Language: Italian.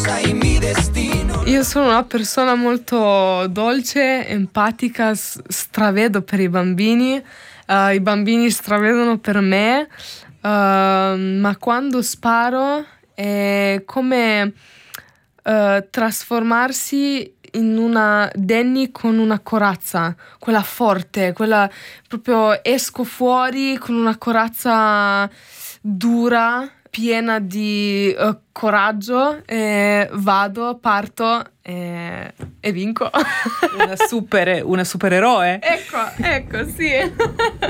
sei mi destino. Io sono una persona molto dolce, empatica, stravedo per i bambini. I bambini stravedono per me, ma quando sparo è come trasformarsi in una Danny con una corazza, quella forte, quella proprio esco fuori con una corazza dura, piena di coraggio, e vado, parto e vinco. Una supereroe. Ecco, sì.